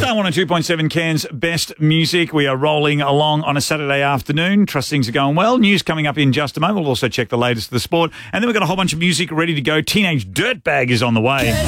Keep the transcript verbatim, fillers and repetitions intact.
Star one oh two point seven Cairns Best Music. We are rolling along on a Saturday afternoon. Trust things are going well. News coming up in just a moment. We'll also check the latest of the sport. And then we've got a whole bunch of music ready to go. Teenage Dirtbag is on the way.